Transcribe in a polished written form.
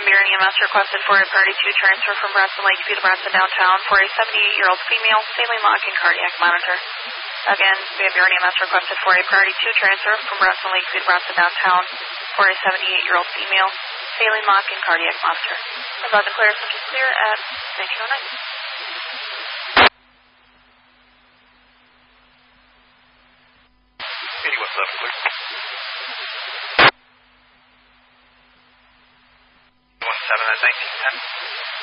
Van Buren EMS requested for a priority 2 transfer from Bronson Lakeview to Bronson Downtown for a 78-year-old female, saline lock and cardiac monitor. Again, Van Buren EMS requested for a priority 2 transfer from Bronson Lakeview to Bronson Downtown for a 78-year-old female, saline lock and cardiac monitor. About to clear, subject clear at 1909. 81.7 clear. 117 at 1910.